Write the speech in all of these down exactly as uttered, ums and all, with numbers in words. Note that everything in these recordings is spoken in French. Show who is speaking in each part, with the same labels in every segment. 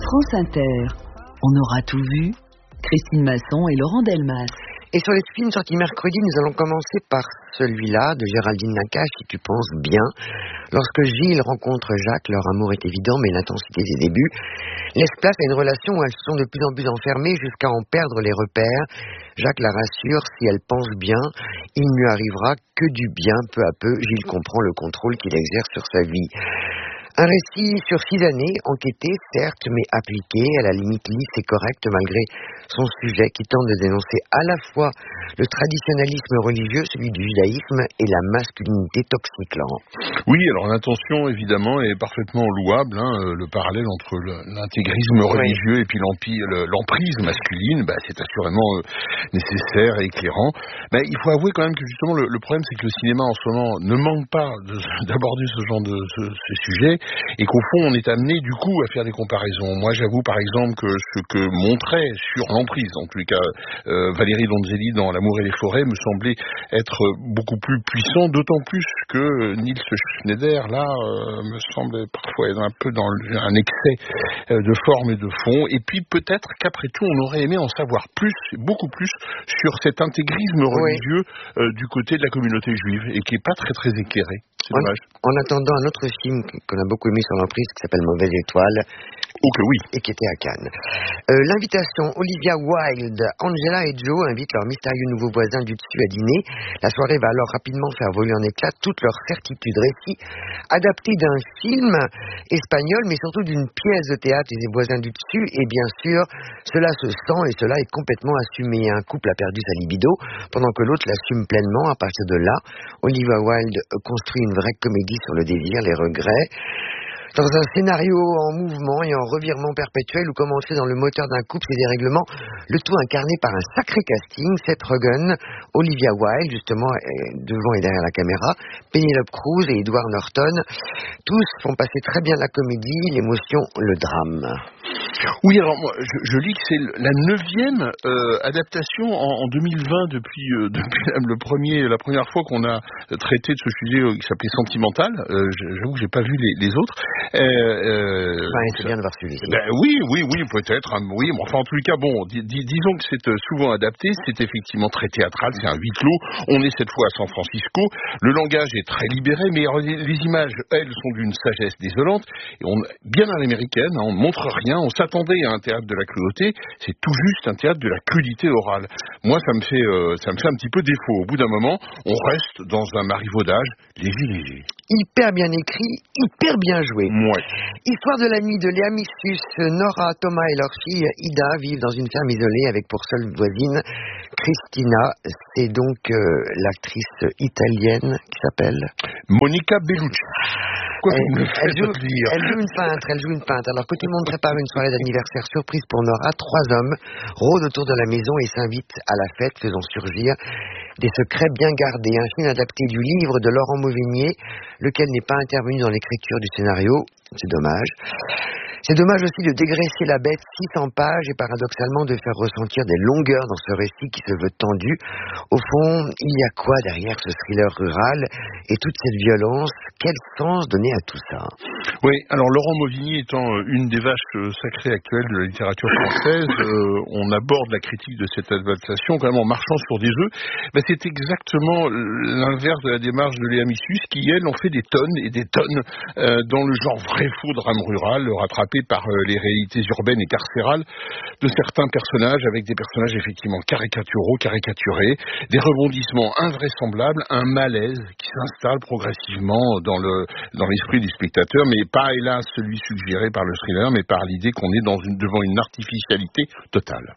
Speaker 1: France Inter. On aura tout vu. Christine Masson et Laurent Delmas.
Speaker 2: Et sur les films sortis mercredi, nous allons commencer par celui-là de Géraldine Nakache, Si tu penses bien. Lorsque Gilles rencontre Jacques, leur amour est évident, mais l'intensité des débuts laisse place à une relation où elles sont de plus en plus enfermées jusqu'à en perdre les repères. Jacques la rassure, si elle pense bien, il ne lui arrivera que du bien. Peu à peu, Gilles comprend le contrôle qu'il exerce sur sa vie. Un récit sur six années, enquêté, certes, mais appliqué, à la limite lisse et correct, malgré son sujet qui tente de dénoncer à la fois le traditionnalisme religieux, celui du judaïsme, et la masculinité toxique.
Speaker 3: Oui, alors l'intention, évidemment, est parfaitement louable. Hein, le parallèle entre le, l'intégrisme religieux oui. et puis le, l'emprise masculine, bah, c'est assurément euh, nécessaire et éclairant. Mais il faut avouer quand même que justement, le, le problème, c'est que le cinéma, en ce moment, ne manque pas de, d'aborder ce genre de ce, ces sujets. Et qu'au fond, on est amené du coup à faire des comparaisons. Moi, j'avoue par exemple que ce que montrait sur l'emprise, en tous les cas, euh, Valérie Donzelli dans L'amour et les forêts, me semblait être beaucoup plus puissant, d'autant plus que Nils Schneider, là, euh, me semble parfois être un peu dans un excès euh, de forme et de fond. Et puis peut-être qu'après tout, on aurait aimé en savoir plus, beaucoup plus, sur cet intégrisme religieux oui. euh, du côté de la communauté juive, et qui n'est pas très très éclairé. C'est
Speaker 2: en,
Speaker 3: dommage.
Speaker 2: En attendant un autre film qu'on a beaucoup aimé sur l'emprise qui s'appelle Mauvaise Étoile.
Speaker 3: Oh que oui.
Speaker 2: Et qui était à Cannes. Euh, l'invitation, Olivia Wilde, Angela et Joe invitent leurs mystérieux nouveaux voisins du dessus à dîner. La soirée va alors rapidement faire voler en éclats toutes leurs certitudes. Récit adapté d'un film espagnol, mais surtout d'une pièce de théâtre des voisins du dessus. Et bien sûr, cela se sent et cela est complètement assumé. Un couple a perdu sa libido, pendant que l'autre l'assume pleinement. À partir de là, Olivia Wilde construit une vraie comédie sur le désir, les regrets. Dans un scénario en mouvement et en revirement perpétuel où, comme entrer dans le moteur d'un couple, ses dérèglements, le tout incarné par un sacré casting, Seth Rogen, Olivia Wilde, justement, devant et derrière la caméra, Penelope Cruz et Edward Norton. Tous font passer très bien la comédie, l'émotion, le drame.
Speaker 3: Oui, alors moi, je, je lis que c'est la neuvième euh, adaptation en, en deux mille vingt depuis, euh, depuis le premier, la première fois qu'on a traité de ce sujet euh, qui s'appelait Sentimental. Euh, j'avoue que j'ai pas vu les, les autres. Euh, euh,
Speaker 2: ouais, c'est bien de voir celui-ci.
Speaker 3: Ben oui, oui, oui, peut-être. Hein, oui, mais enfin, en tous les cas, bon, dis, dis, disons que c'est souvent adapté. C'est effectivement très théâtral. C'est un huis clos. On est cette fois à San Francisco. Le langage est très libéré, mais les, les images, elles, sont d'une sagesse désolante. Et on, bien à l'américaine, hein, on ne montre rien. On s'attendait à un théâtre de la cruauté. C'est tout juste un théâtre de la crudité orale. Moi, ça me fait, euh, ça me fait un petit peu défaut. Au bout d'un moment, on reste dans un marivaudage léger, léger.
Speaker 2: Hyper bien écrit, hyper bien joué.
Speaker 3: Ouais.
Speaker 2: Histoire de la nuit de Léa Missus, Nora, Thomas et leur fille Ida vivent dans une ferme isolée avec pour seule voisine Cristina. C'est donc euh, l'actrice italienne qui s'appelle
Speaker 3: Monica Bellucci. Quoi
Speaker 2: elle, elle, joue, elle joue une peintre, elle joue une peintre. Alors que tout le monde prépare une soirée d'anniversaire surprise pour Nora, trois hommes rôdent autour de la maison et s'invitent à la fête, faisant surgir des secrets bien gardés. Un film adapté du livre de Laurent Mauvignier, lequel n'est pas intervenu dans l'écriture du scénario. C'est dommage. C'est dommage aussi de dégraisser la bête six cents pages et paradoxalement de faire ressentir des longueurs dans ce récit qui se veut tendu. Au fond, il y a quoi derrière ce thriller rural et toute cette violence? Quel sens donner à tout ça?
Speaker 3: Oui, alors Laurent Mauvigny étant une des vaches sacrées actuelles de la littérature française, euh, on aborde la critique de cette adaptation quand même en marchant sur des œufs. Ben, c'est exactement l'inverse de la démarche de Léa Missus qui, elle, en fait des tonnes et des tonnes euh, dans le genre vrai-faux drame rural, rattrapé par euh, les réalités urbaines et carcérales de certains personnages, avec des personnages effectivement caricaturaux, caricaturés, des rebondissements invraisemblables, un malaise qui s'installe progressivement dans le dans l'esprit du spectateur, mais pas hélas celui suggéré par le thriller, mais par l'idée qu'on est dans une, devant une artificialité totale.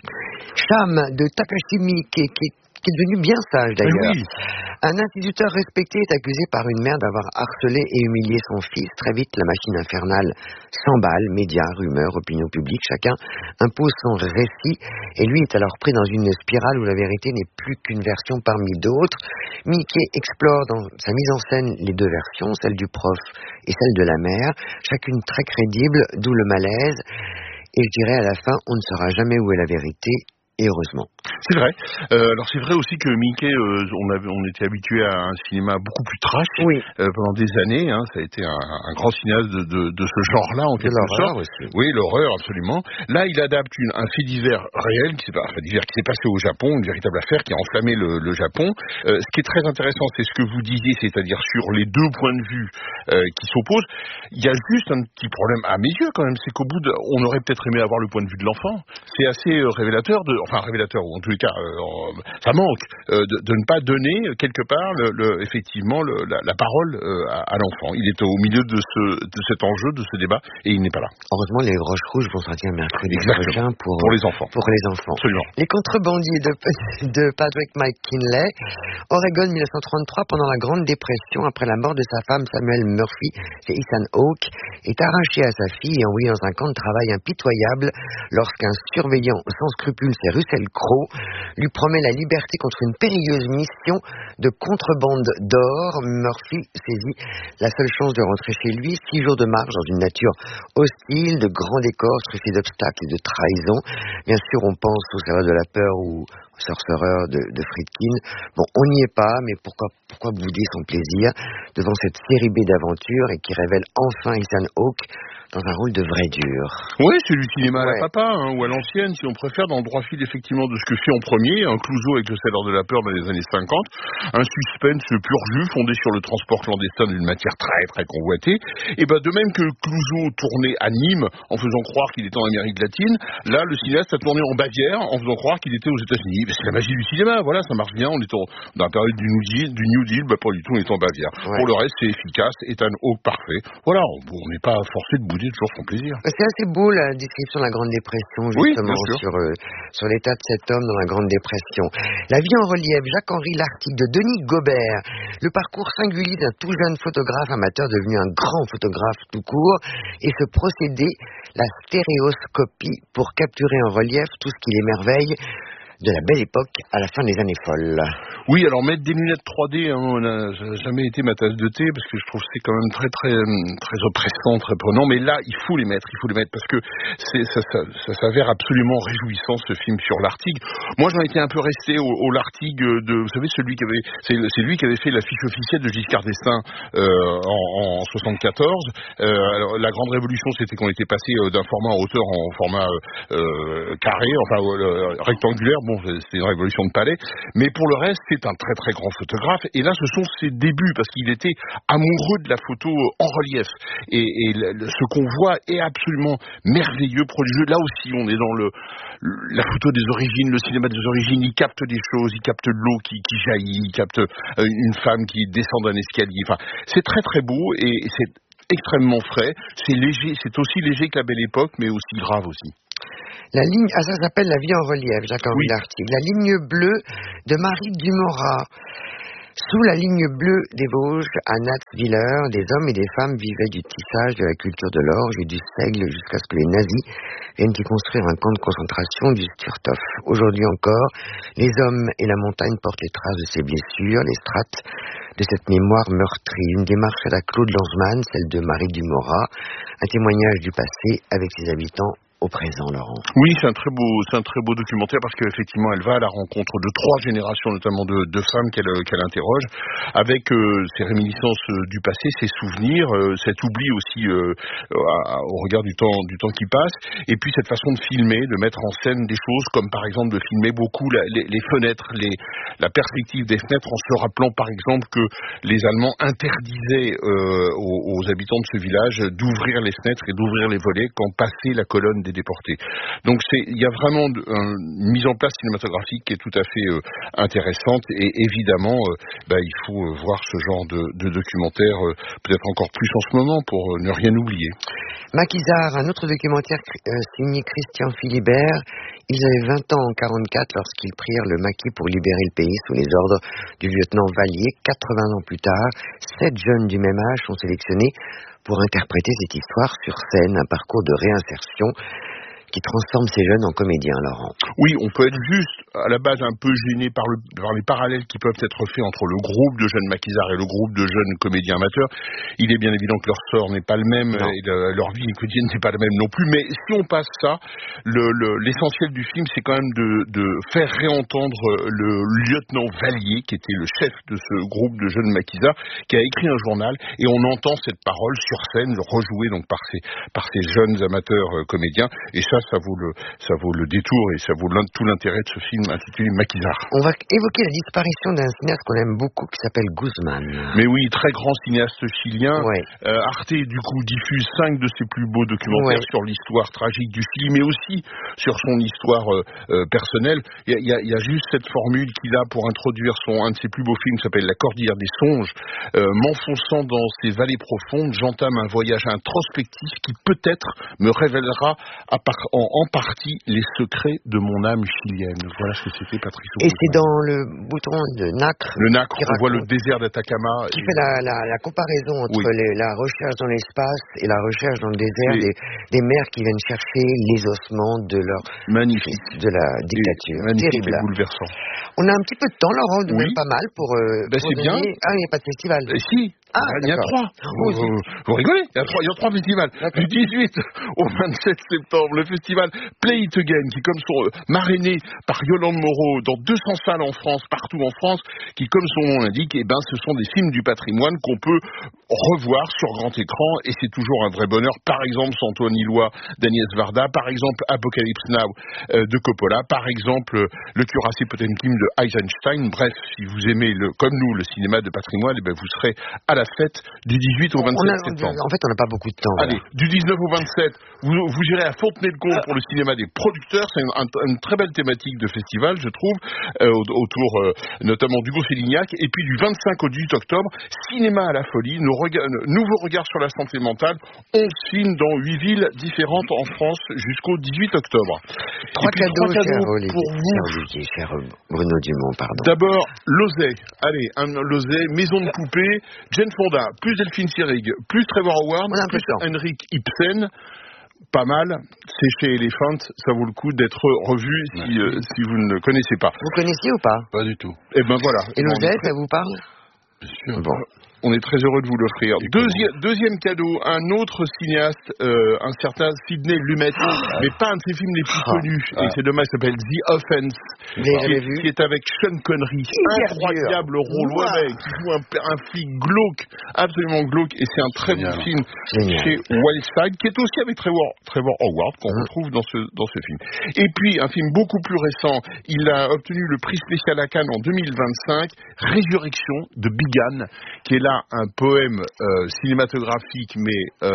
Speaker 2: Cham de Takashi Miike, qui qui est devenu bien sage d'ailleurs.
Speaker 3: Oui.
Speaker 2: Un instituteur respecté est accusé par une mère d'avoir harcelé et humilié son fils. Très vite, la machine infernale s'emballe, médias, rumeurs, opinion publique, chacun impose son récit et lui est alors pris dans une spirale où la vérité n'est plus qu'une version parmi d'autres. Mickey explore dans sa mise en scène les deux versions, celle du prof et celle de la mère, chacune très crédible, d'où le malaise. Et je dirais à la fin, on ne saura jamais où est la vérité. Et heureusement.
Speaker 3: C'est vrai. Euh, alors c'est vrai aussi que Mickey, euh, on, avait, on était habitué à un cinéma beaucoup plus trash
Speaker 2: oui.
Speaker 3: euh, pendant des années. Hein, ça a été un, un grand cinéaste de, de, de ce genre-là en quelque sorte.
Speaker 2: Aussi.
Speaker 3: Oui, l'horreur absolument. Là, il adapte une, un fait divers réel qui s'est, un fait divers qui s'est passé au Japon, une véritable affaire qui a enflammé le, le Japon. Euh, ce qui est très intéressant, c'est ce que vous disiez, c'est-à-dire sur les deux points de vue euh, qui s'opposent. Il y a juste un petit problème à mes yeux quand même, c'est qu'au bout de, on aurait peut-être aimé avoir le point de vue de l'enfant. C'est assez euh, révélateur de, enfin révélateur ou en tous les cas, euh, ça manque euh, de, de ne pas donner quelque part le, le, effectivement le, la, la parole euh, à, à l'enfant. Il est au milieu de, ce, de cet enjeu, de ce débat, et il n'est pas là.
Speaker 2: Heureusement, les Roches Rouges vont sortir mercredi
Speaker 3: prochain
Speaker 2: pour,
Speaker 3: pour les enfants.
Speaker 2: Pour les enfants.
Speaker 3: Absolument.
Speaker 2: Les contrebandiers de, de Patrick McKinley, Oregon mille neuf cent trente-trois, pendant la Grande Dépression, après la mort de sa femme Samuel Murphy, c'est Ethan Hawke, est arraché à sa fille et envoyé dans un camp de travail impitoyable lorsqu'un surveillant sans scrupules, c'est Russell Crowe, lui promet la liberté contre une périlleuse mission de contrebande d'or. Murphy saisit la seule chance de rentrer chez lui. Six jours de marche dans une nature hostile, de grands décors truffés d'obstacles et de trahisons. Bien sûr, on pense au Serveur de la peur ou au Sorcerer de, de Friedkin. Bon, on n'y est pas, mais pourquoi, pourquoi bouder son plaisir devant cette série B d'aventures et qui révèle enfin Ethan Hawke dans un rôle de vrai dur.
Speaker 3: Oui, c'est du cinéma à
Speaker 2: ouais.
Speaker 3: la papa, hein, ou à l'ancienne, si on préfère, dans le droit fil effectivement de ce que fait en premier, un Clouseau avec le Serveur de la peur dans les années cinquante, un suspense pur jus fondé sur le transport clandestin d'une matière très très convoitée, et ben de même que Clouseau tournait à Nîmes en faisant croire qu'il était en Amérique latine, là le cinéaste a tourné en Bavière en faisant croire qu'il était aux États-Unis. C'est la magie du cinéma, voilà, ça marche bien, on est en, dans la période du New Deal, du New Deal, bah pas du tout, on est en Bavière. Ouais. Pour le reste, c'est efficace, Ethan Hawke parfait. Voilà, on n'est pas forcé de bouder toujours son plaisir.
Speaker 2: C'est assez beau la description de la Grande Dépression, justement, oui, sur, euh, sur l'état de cet homme dans la Grande Dépression. La vie en relief, Jacques-Henri Lartigue de Denis Gobert. Le parcours singulier d'un tout jeune photographe amateur devenu un grand photographe tout court. Et ce procédé, la stéréoscopie, pour capturer en relief tout ce qui l'émerveille de la belle époque à la fin des années folles.
Speaker 3: Oui, alors mettre des lunettes trois D, hein, on n'a jamais été ma tasse de thé parce que je trouve que c'est quand même très très très oppressant, très prenant. Mais là, il faut les mettre, il faut les mettre parce que c'est ça, ça, ça s'avère absolument réjouissant ce film sur Lartigue. Moi, j'en étais un peu resté au, au Lartigue de, vous savez, celui qui avait, c'est, c'est lui qui avait fait l'affiche officielle de Giscard d'Estaing euh, en, en soixante-quatorze. Euh, alors, la grande révolution, c'était qu'on était passé euh, d'un format en hauteur en format euh, carré, enfin euh, rectangulaire. Bon, c'était une révolution de palais, mais pour le reste, c'est un très très grand photographe. Et là, ce sont ses débuts, parce qu'il était amoureux de la photo en relief. Et, et le, ce qu'on voit est absolument merveilleux, prodigieux. Là aussi, on est dans le, la photo des origines, le cinéma des origines. Il capte des choses, il capte de l'eau qui, qui jaillit, il capte euh, une femme qui descend d'un escalier. Enfin, c'est très très beau et c'est extrêmement frais. C'est léger, c'est aussi léger que la Belle Époque, mais aussi grave aussi.
Speaker 2: La ligne, ah, ça s'appelle La vie en relief, Jacques-Henri oui. Lartigue. La ligne bleue de Marie Dumorat. Sous la ligne bleue des Vosges, à Natzwiller, des hommes et des femmes vivaient du tissage, de la culture de l'orge et du seigle jusqu'à ce que les nazis viennent y construire un camp de concentration du Sturthof. Aujourd'hui encore, les hommes et la montagne portent les traces de ces blessures, les strates de cette mémoire meurtrie. Une démarche à la Claude Lanzmann, celle de Marie Dumorat, un témoignage du passé avec ses habitants au présent, Laurent.
Speaker 3: Oui, c'est un très beau, c'est un très beau documentaire parce qu'effectivement, elle va à la rencontre de trois générations, notamment de, de femmes qu'elle, qu'elle interroge, avec euh, ses réminiscences du passé, ses souvenirs, euh, cet oubli aussi euh, à, au regard du temps, du temps qui passe, et puis cette façon de filmer, de mettre en scène des choses, comme par exemple de filmer beaucoup la, les, les fenêtres, les, la perspective des fenêtres, en se rappelant par exemple que les Allemands interdisaient euh, aux, aux habitants de ce village d'ouvrir les fenêtres et d'ouvrir les volets quand passait la colonne des déportés. Donc c'est, il y a vraiment une mise en place cinématographique qui est tout à fait euh, intéressante et évidemment euh, bah, il faut euh, voir ce genre de, de documentaire euh, peut-être encore plus en ce moment pour euh, ne rien oublier.
Speaker 2: Maquisard, un autre documentaire euh, signé Christian Philibert. Ils avaient vingt ans en quarante-quatre lorsqu'ils prirent le maquis pour libérer le pays sous les ordres du lieutenant Vallier. quatre-vingts ans plus tard, sept jeunes du même âge sont sélectionnés pour interpréter cette histoire sur scène, un parcours de réinsertion qui transforme ces jeunes en comédiens, Laurent.
Speaker 3: Oui, on peut être juste à la base un peu gêné par, le, par les parallèles qui peuvent être faits entre le groupe de jeunes maquisards et le groupe de jeunes comédiens amateurs. Il est bien évident que leur sort n'est pas le même non. et le, leur vie quotidienne n'est pas la même non plus. Mais si on passe ça, le, le, l'essentiel du film, c'est quand même de, de faire réentendre le lieutenant Vallier, qui était le chef de ce groupe de jeunes maquisards, qui a écrit un journal, et on entend cette parole sur scène, rejouée donc par ces, par ces jeunes amateurs euh, comédiens. Et ça, ça vaut le, ça vaut le détour et ça vaut tout l'intérêt de ce film intitulé Maquisard.
Speaker 2: On va évoquer la disparition d'un cinéaste qu'on aime beaucoup qui s'appelle Guzman.
Speaker 3: Mais oui, très grand cinéaste chilien.
Speaker 2: Ouais.
Speaker 3: Euh, Arte, du coup, diffuse cinq de ses plus beaux documentaires ouais. sur l'histoire tragique du Chili, mais aussi sur son histoire euh, euh, personnelle. Il y, y, y a juste cette formule qu'il a pour introduire son, un de ses plus beaux films, qui s'appelle La Cordillère des Songes. Euh, m'enfonçant dans ces vallées profondes, j'entame un voyage introspectif qui peut-être me révélera à par, en, en partie les secrets de mon âme chilienne. Voilà ce que c'était Patrice O'Connor.
Speaker 2: Et c'est dans le bouton de Nacre.
Speaker 3: Le Nacre, on voit le désert d'Atacama.
Speaker 2: Qui et... fait la, la, la comparaison entre oui. les, la recherche dans l'espace et la recherche dans le désert des, des mères qui viennent chercher les ossements de leur
Speaker 3: magnifique
Speaker 2: de la dictature.
Speaker 3: Et, magnifique et bouleversant.
Speaker 2: On a un petit peu de temps, Laurent, de oui. même pas mal pour. Euh,
Speaker 3: ben
Speaker 2: pour
Speaker 3: c'est
Speaker 2: donner...
Speaker 3: bien.
Speaker 2: Ah, il n'y a pas de festival.
Speaker 3: Et si.
Speaker 2: Ah,
Speaker 3: il y a trois. Vous, vous, vous rigolez, il y a trois, il y a trois festivals. D'accord. Du dix-huit au vingt-sept septembre, le festival Play It Again, qui comme son euh, marrainé par Yolande Moreau dans deux cents salles en France, partout en France, qui comme son nom l'indique, eh ben ce sont des films du patrimoine qu'on peut revoir sur grand écran et c'est toujours un vrai bonheur. Par exemple, Antoine Ilois d'Agnès Varda, par exemple Apocalypse Now euh, de Coppola, par exemple euh, Le Cuirassé Potemkin de Eisenstein. Bref, si vous aimez le, comme nous le cinéma de patrimoine, eh ben vous serez à la fête du dix-huit au vingt-sept
Speaker 2: a,
Speaker 3: septembre.
Speaker 2: En fait, on n'a pas beaucoup de temps.
Speaker 3: Allez, voilà. Du dix-neuf au vingt-sept, vous, vous irez à Fontenay-le-Comte pour le cinéma des producteurs. C'est une, un, une très belle thématique de festival, je trouve, euh, autour euh, notamment d'Hugo Sélignac. Et puis du vingt-cinq au dix-huit octobre, Cinéma à la folie, nos rega- nouveaux regards sur la santé mentale. onze films dans huit villes différentes en France jusqu'au dix-huit octobre.
Speaker 2: Trois
Speaker 3: puis,
Speaker 2: cadeaux,
Speaker 3: trois cadeaux
Speaker 2: cher Olivier,
Speaker 3: pour vous.
Speaker 2: Cher Olivier, cher Bruno Dumont, pardon.
Speaker 3: D'abord, Lozay. Allez, un Lozay, Maison de poupée, Jane Fonda, plus Delphine Seyrig, plus Trevor Howard, plus Henrik Ibsen. Pas mal, c'est chez Elephant, ça vaut le coup d'être revu si, euh, si vous ne le connaissez pas.
Speaker 2: Vous connaissiez ou pas?
Speaker 3: Pas du tout. Et ben voilà.
Speaker 2: Et Lozay, ça vous parle?
Speaker 3: Bien sûr. Bon. On est très heureux de vous l'offrir. Deuxième, deuxième cadeau, un autre cinéaste, euh, un certain Sidney Lumet, ah, mais pas un de ses films les plus ah, connus. Ah. Et c'est dommage, il s'appelle The Offense, qui est, qui est avec Sean Connery. Incroyable rôle, ouais, qui joue un, un flic glauque, absolument glauque, et c'est un très Génial. bon film Génial. chez Wildside, qui est aussi avec Trevor, Trevor Howard, qu'on mmh. retrouve dans ce, dans ce film. Et puis, un film beaucoup plus récent, il a obtenu le prix spécial à Cannes en deux mille vingt-cinq, Résurrection de Bigan, qui est là un poème euh, cinématographique mais euh,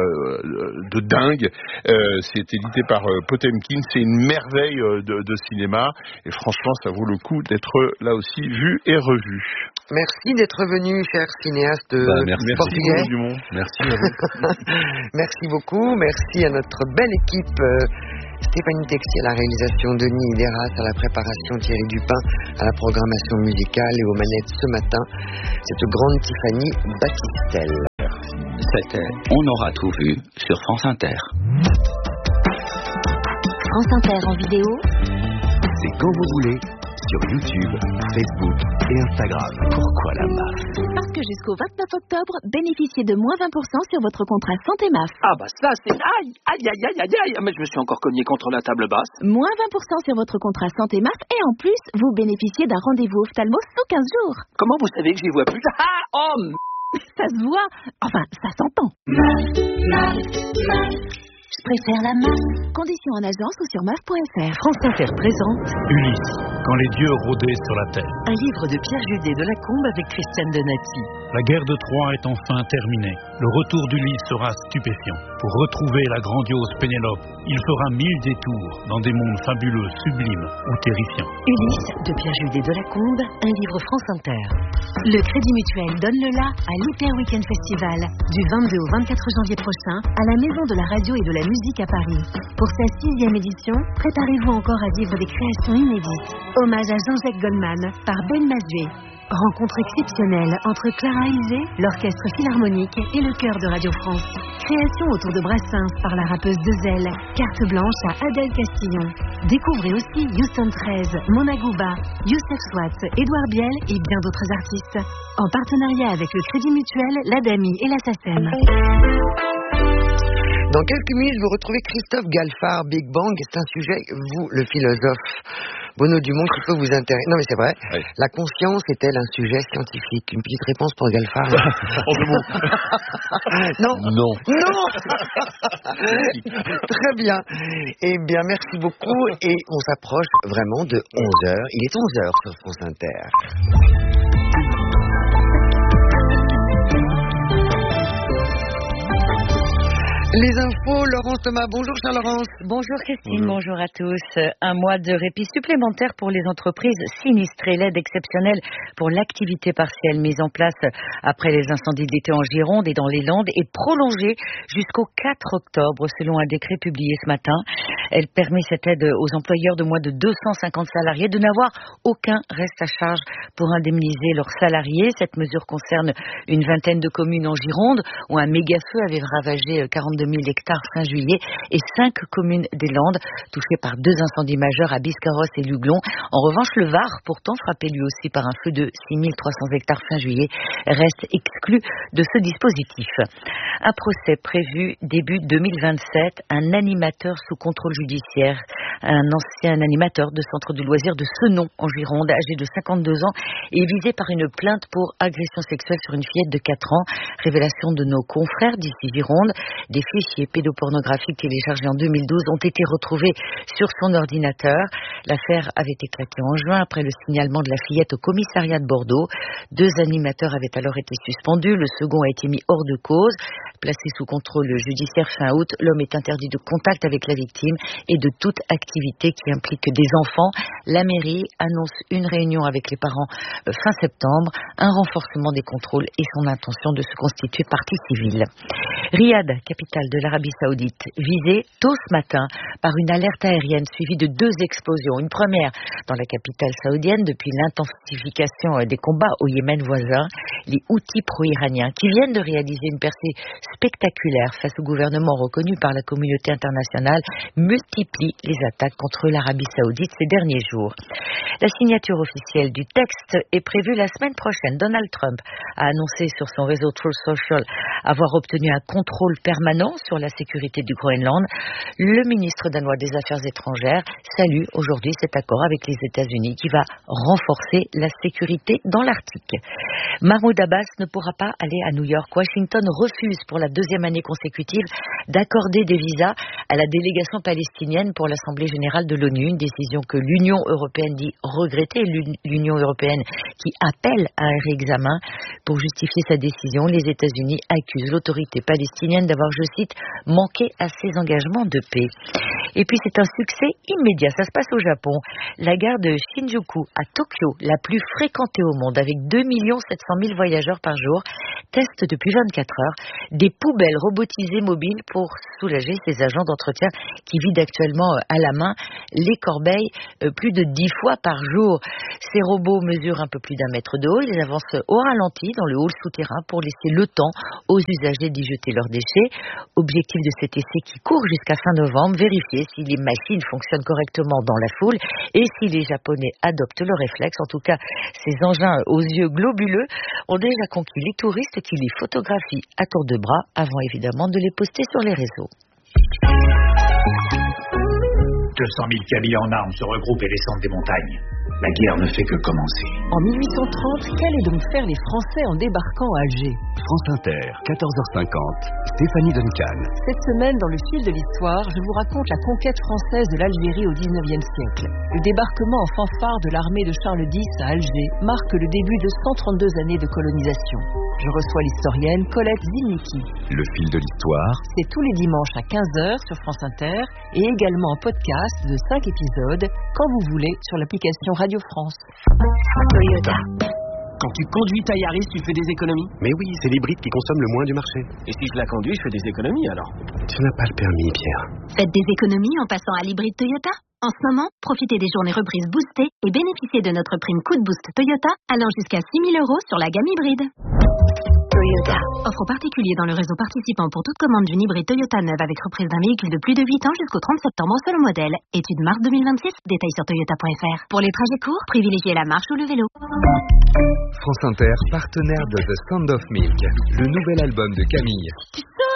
Speaker 3: de dingue. Euh, c'est édité par euh, Potemkin. C'est une merveille euh, de, de cinéma et franchement ça vaut le coup d'être là aussi vu et revu.
Speaker 2: Merci d'être venu, cher cinéaste bah,
Speaker 3: merci
Speaker 2: portugais.
Speaker 3: Merci, Dumont. Merci à vous.
Speaker 2: Merci beaucoup. Merci à notre belle équipe. Euh, Stéphanie Texier à la réalisation, Denis Deras à la préparation, Thierry Dupin à la programmation musicale et aux manettes ce matin, cette grande Tiffany Battistel.
Speaker 4: C'était On aura tout vu sur France Inter.
Speaker 5: France Inter en vidéo,
Speaker 6: c'est quand vous voulez, sur YouTube, Facebook et Instagram. Pourquoi la M A F?
Speaker 5: Parce que jusqu'au vingt-neuf octobre, bénéficiez de moins vingt pour cent sur votre contrat Santé M A F.
Speaker 7: Ah bah ça c'est... Aïe, aïe, aïe, aïe, aïe, aïe. Mais je me suis encore cogné contre la table basse.
Speaker 5: Moins vingt pour cent sur votre contrat Santé M A F et en plus, vous bénéficiez d'un rendez-vous ophtalmo sous quinze jours.
Speaker 7: Comment vous savez que j'y vois plus? Ah, oh m...
Speaker 5: Ça se voit. Enfin, ça s'entend. M A F, M A F, M A F. Je préfère la M A F. Conditions en agence ou sur M A F point F R.
Speaker 1: France Inter présente
Speaker 8: Ulysse, quand les dieux rôdaient sur la terre.
Speaker 1: Un livre de Pierre Judet de Lacombe avec Christiane Donati.
Speaker 8: La guerre de Troie est enfin terminée. Le retour d'Ulysse sera stupéfiant. Pour retrouver la grandiose Pénélope, il fera mille détours dans des mondes fabuleux, sublimes ou terrifiants.
Speaker 1: Ulysse de Pierre Judet de Lacombe, un livre France Inter.
Speaker 5: Le Crédit Mutuel donne le la à l'Hyper Weekend Festival du vingt-deux au vingt-quatre janvier prochain à la Maison de la Radio et de la
Speaker 9: la musique à Paris. Pour sa sixième édition, préparez-vous encore à vivre des créations inédites. Hommage à Jean-Jacques Goldman par Ben Mazué. Rencontre exceptionnelle entre Clara Ilse, l'Orchestre Philharmonique et le Chœur de Radio France. Création autour de Brassens par la rappeuse Dezel. Carte blanche à Adèle Castillon. Découvrez aussi Houston treize, Mona Gouba, Youssef Swat, Édouard Biel et bien d'autres artistes. En partenariat avec le Crédit Mutuel, l'Adami et la SACEM.
Speaker 2: Dans quelques minutes, vous retrouvez Christophe Galfard, Big Bang. C'est un sujet, vous, le philosophe Bono Dumont, qui peut vous intéresser. Non, mais c'est vrai. Oui. La conscience est-elle un sujet scientifique? Une petite réponse pour Galfard.
Speaker 3: En deux mots.
Speaker 2: Non.
Speaker 3: Non.
Speaker 2: Non. Très bien. Eh bien, merci beaucoup. Et on s'approche vraiment de onze heures. Il est onze heures sur France Inter. Les infos, Laurence Thomas. Bonjour, Charles Laurence.
Speaker 10: Bonjour, Christine. Bonjour. Bonjour à tous. Un mois de répit supplémentaire pour les entreprises sinistrées. L'aide exceptionnelle pour l'activité partielle mise en place après les incendies d'été en Gironde et dans les Landes est prolongée jusqu'au quatre octobre, selon un décret publié ce matin. Elle permet cette aide aux employeurs de moins de deux cent cinquante salariés de n'avoir aucun reste à charge pour indemniser leurs salariés. Cette mesure concerne une vingtaine de communes en Gironde où un méga-feu avait ravagé quarante-deux mille hectares fin juillet et cinq communes des Landes touchées par deux incendies majeurs à Biscarrosse et Luglon. En revanche, le Var, pourtant frappé lui aussi par un feu de six mille trois cents hectares fin juillet, reste exclu de ce dispositif. Un procès prévu début deux mille vingt-sept, un animateur sous contrôle judiciaire, un ancien animateur de centre de loisirs de Senon en Gironde, âgé de cinquante-deux ans, est visé par une plainte pour agression sexuelle sur une fillette de quatre ans. Révélation de nos confrères d'ici Gironde, des fichiers pédopornographiques téléchargés en deux mille douze ont été retrouvés sur son ordinateur. L'affaire avait éclaté en juin après le signalement de la fillette au commissariat de Bordeaux. Deux animateurs avaient alors été suspendus. Le second a été mis hors de cause. Placé sous contrôle judiciaire fin août, l'homme est interdit de contact avec la victime et de toute activité qui implique des enfants. La mairie annonce une réunion avec les parents fin septembre, un renforcement des contrôles et son intention de se constituer partie civile. Riyad, capitale de l'Arabie Saoudite, visée tôt ce matin par une alerte aérienne suivie de deux explosions. Une première dans la capitale saoudienne depuis l'intensification des combats au Yémen voisin. Les Houthis pro-iraniens qui viennent de réaliser une percée spectaculaire face au gouvernement reconnu par la communauté internationale multiplient les attaques contre l'Arabie Saoudite ces derniers jours. La signature officielle du texte est prévue la semaine prochaine. Donald Trump a annoncé sur son réseau Truth Social avoir obtenu un contrôle permanent sur la sécurité du Groenland. Le ministre danois des Affaires étrangères salue aujourd'hui cet accord avec les États-Unis qui va renforcer la sécurité dans l'Arctique. Mahmoud Abbas ne pourra pas aller à New York. Washington refuse pour la deuxième année consécutive d'accorder des visas à la délégation palestinienne pour l'Assemblée générale de l'ONU, une décision que l'Union européenne dit regretter. L'Union européenne qui appelle à un réexamen. Pour justifier sa décision, les États-Unis accusent l'autorité palestinienne d'avoir, je cite, manqué à ses engagements de paix. Et puis c'est un succès immédiat, ça se passe au Japon. La gare de Shinjuku à Tokyo, la plus fréquentée au monde avec deux millions sept cent mille voyageurs par jour, teste depuis vingt-quatre heures des poubelles robotisées mobiles pour soulager ses agents d'entretien qui vident actuellement à la main les corbeilles plus de dix fois par jour. Ces robots mesurent un peu plus d'un mètre de haut, ils avancent au ralenti dans le hall souterrain pour laisser le temps aux usagers d'y jeter leurs déchets. Objectif de cet essai qui court jusqu'à fin novembre, vérifier si les machines fonctionnent correctement dans la foule et si les Japonais adoptent le réflexe. En tout cas, ces engins aux yeux globuleux ont déjà conquis les touristes qui les photographient à tour de bras avant évidemment de les poster sur les réseaux.
Speaker 11: deux cent mille cabines en armes se regroupent et descendent des montagnes. La guerre ne fait que commencer.
Speaker 12: En mille huit cent trente, qu'allaient donc faire les Français en débarquant à Alger?
Speaker 6: France Inter, quatorze heures cinquante, Stéphanie Duncan.
Speaker 12: Cette semaine, dans le fil de l'histoire, je vous raconte la conquête française de l'Algérie au dix-neuvième siècle. Le débarquement en fanfare de l'armée de Charles X à Alger marque le début de cent trente-deux années de colonisation. Je reçois l'historienne Colette Zilnicki.
Speaker 6: Le fil de l'histoire.
Speaker 12: C'est tous les dimanches à quinze heures sur France Inter et également en podcast de cinq épisodes quand vous voulez sur l'application Radio France.
Speaker 5: Toyota.
Speaker 13: Quand tu conduis ta Yaris, tu fais des économies?
Speaker 14: Mais oui, c'est l'hybride qui consomme le moins du marché.
Speaker 13: Et si je la conduis, je fais des économies alors?
Speaker 14: Tu n'as pas le permis, Pierre.
Speaker 9: Faites des économies en passant à l'hybride Toyota. En ce moment, profitez des journées reprises boostées et bénéficiez de notre prime coup de boost Toyota allant jusqu'à six mille euros sur la gamme hybride. Toyota. Offre aux particuliers dans le réseau participant pour toute commande d'une hybride Toyota neuve avec reprise d'un véhicule de plus de huit ans jusqu'au trente septembre selon modèle. Étude mars deux mille vingt-six. Détails sur toyota point f r. Pour les trajets courts, privilégiez la marche ou le vélo.
Speaker 6: France Inter, partenaire de The Sound of Milk, le nouvel album de Camille.